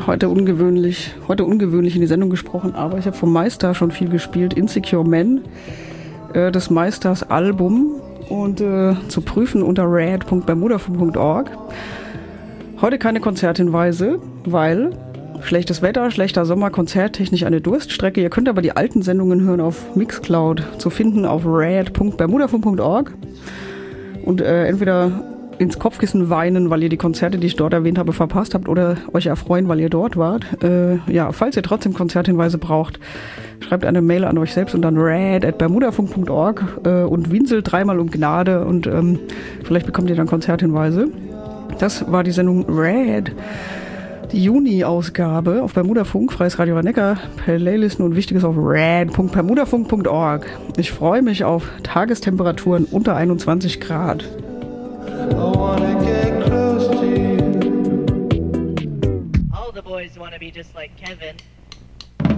heute ungewöhnlich in die Sendung gesprochen, aber ich habe vom Meister schon viel gespielt. Insecure Men, des Meisters Album und zu prüfen unter rad.bermudafunk.org. Heute keine Konzerthinweise, weil schlechtes Wetter, schlechter Sommer, konzerttechnisch eine Durststrecke. Ihr könnt aber die alten Sendungen hören auf Mixcloud, zu finden auf rad.bermudafunk.org und entweder ins Kopfkissen weinen, weil ihr die Konzerte, die ich dort erwähnt habe, verpasst habt oder euch erfreuen, weil ihr dort wart. Falls ihr trotzdem Konzerthinweise braucht, schreibt eine Mail an euch selbst und dann rad@bermudafunk.org und winselt dreimal um Gnade und vielleicht bekommt ihr dann Konzerthinweise. Das war die Sendung Rad, die Juni-Ausgabe auf Bermudafunk, Freies Radio Rhein-Neckar, Playlisten und Wichtiges auf rad.bermudafunk.org. Ich freue mich auf Tagestemperaturen unter 21 Grad. I wanna get close to you. All the boys wanna be just like Kevin.